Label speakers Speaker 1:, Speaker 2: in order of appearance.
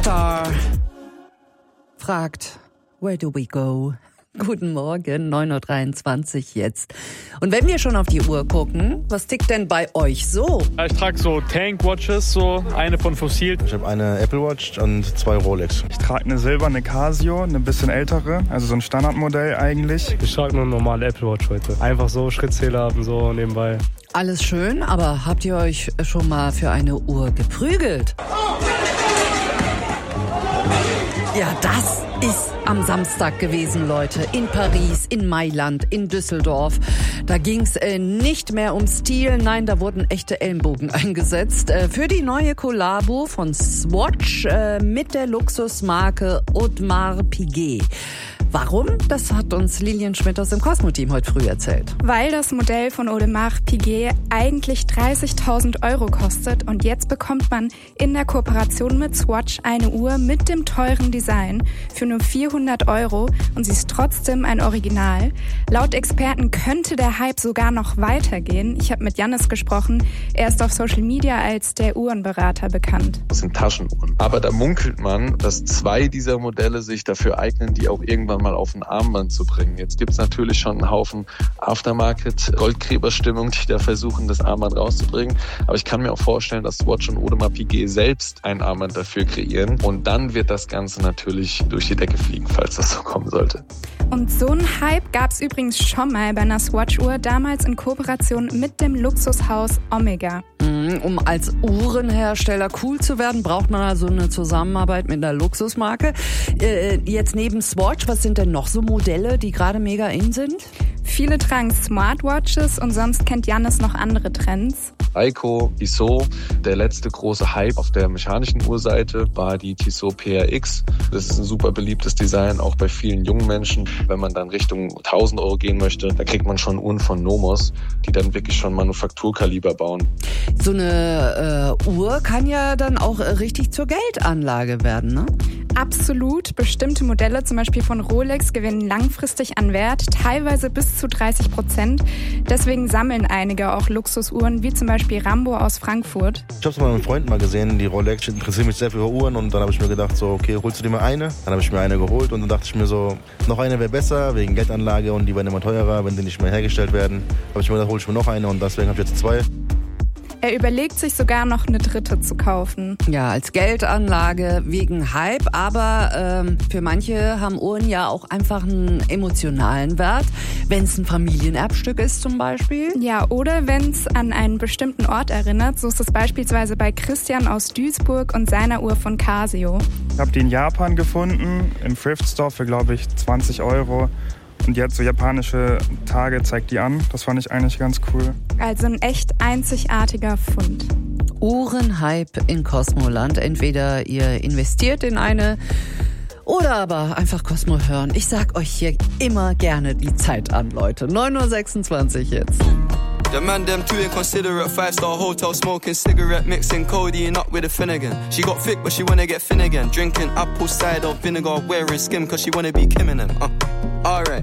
Speaker 1: Star fragt, where do we go? Guten Morgen, 9.23 Uhr jetzt. Und wenn wir schon auf die Uhr gucken, was tickt denn bei euch so?
Speaker 2: Ich trage so Tank-Watches, so eine von Fossil.
Speaker 3: Ich habe eine Apple Watch und 2 Rolex.
Speaker 4: Ich trage eine silberne Casio, eine bisschen ältere, also so ein Standardmodell eigentlich.
Speaker 2: Ich trage nur eine normale Apple Watch heute. Einfach so Schrittzähler und so nebenbei.
Speaker 1: Alles schön, aber habt ihr euch schon mal für eine Uhr geprügelt? Ja, das ist am Samstag gewesen, Leute. In Paris, in Mailand, in Düsseldorf. Da ging's nicht mehr um Stil, nein, da wurden echte Ellenbogen eingesetzt. Für die neue Kollabo von Swatch mit der Luxusmarke Audemars Piguet. Warum? Das hat uns Lilian Schmidt aus dem Cosmo-Team heute früh erzählt.
Speaker 5: Weil das Modell von Audemars Piguet eigentlich 30.000 € kostet und jetzt bekommt man in der Kooperation mit Swatch eine Uhr mit dem teuren Design für nur 400 € und sie ist trotzdem ein Original. Laut Experten könnte der Hype sogar noch weitergehen. Ich habe mit Jannis gesprochen. Er ist auf Social Media als der Uhrenberater bekannt.
Speaker 6: Das sind Taschenuhren. Aber da munkelt man, dass 2 dieser Modelle sich dafür eignen, die auch irgendwann mal auf ein Armband zu bringen. Jetzt gibt's natürlich schon einen Haufen Aftermarket-Goldgräberstimmung, die da versuchen, das Armband rauszubringen. Aber ich kann mir auch vorstellen, dass Swatch und Audemars Piguet selbst ein Armband dafür kreieren. Und dann wird das Ganze natürlich durch die Decke fliegen, falls das so kommen sollte.
Speaker 5: Und so einen Hype gab's übrigens schon mal bei einer Swatch-Uhr, damals in Kooperation mit dem Luxushaus Omega.
Speaker 1: Um als Uhrenhersteller cool zu werden, braucht man also eine Zusammenarbeit mit einer Luxusmarke. Jetzt neben Swatch, was sind denn noch so Modelle, die gerade mega in sind?
Speaker 5: Viele tragen Smartwatches und sonst kennt Jannis noch andere Trends.
Speaker 6: Seiko, Tissot, der letzte große Hype auf der mechanischen Uhrseite war die Tissot PRX. Das ist ein super beliebtes Design, auch bei vielen jungen Menschen. Wenn man dann Richtung 1.000 € gehen möchte, da kriegt man schon Uhren von Nomos, die dann wirklich schon Manufakturkaliber bauen.
Speaker 1: So eine Uhr kann ja dann auch richtig zur Geldanlage werden, ne?
Speaker 5: Absolut. Bestimmte Modelle, zum Beispiel von Rolex, gewinnen langfristig an Wert, teilweise bis zu 30%. Deswegen sammeln einige auch Luxusuhren, wie zum Beispiel Rambo aus Frankfurt.
Speaker 3: Ich habe es bei meinem Freund mal gesehen, die Rolex. Ich interessiere mich sehr für Uhren und dann habe ich mir gedacht, so, okay, holst du dir mal eine? Dann habe ich mir eine geholt und dann dachte ich mir so, noch eine wäre besser, wegen Geldanlage und die werden immer teurer, wenn die nicht mehr hergestellt werden. Habe ich mir gedacht, hol ich mir noch eine und deswegen habe ich jetzt 2.
Speaker 5: Er überlegt sich sogar noch eine 3. zu kaufen.
Speaker 1: Ja, als Geldanlage wegen Hype, aber für manche haben Uhren ja auch einfach einen emotionalen Wert, wenn es ein Familienerbstück ist zum Beispiel.
Speaker 5: Ja, oder wenn es an einen bestimmten Ort erinnert, so ist es beispielsweise bei Christian aus Duisburg und seiner Uhr von Casio.
Speaker 4: Ich habe die in Japan gefunden, im Thrift Store für, glaube ich, 20 €. Und jetzt so japanische Tage zeigt die an. Das fand ich eigentlich ganz cool.
Speaker 5: Also ein echt einzigartiger Fund.
Speaker 1: Uhrenhype in Cosmoland. Entweder ihr investiert in eine oder aber einfach Cosmo hören. Ich sag euch hier immer gerne die Zeit an, Leute. 9.26 Uhr jetzt.
Speaker 7: The man them too inconsiderate, 5-star hotel smoking cigarette, mixing codeine up with a Finnegan. She got thick but she wanna get thin again, drinking apple cider vinegar, wearing skim cause she wanna be Kim in them. Alright,